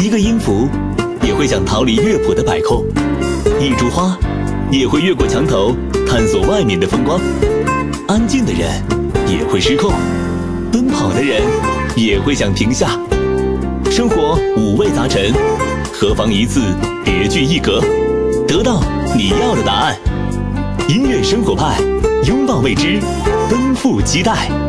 一个音符也会想逃离乐谱的摆控，一株花也会越过墙头探索外面的风光。安静的人也会失控，奔跑的人也会想停下。生活五味杂陈，何妨一次别具一格，得到你要的答案。音乐生活派，拥抱未知，奔赴期待。